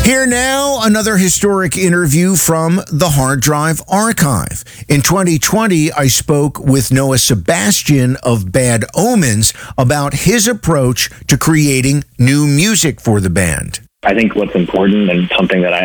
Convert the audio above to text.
Here now, another historic interview from the Hard Drive Archive. In 2020, I spoke with Noah Sebastian of Bad Omens about his approach to creating new music for the band. I think what's important and something that I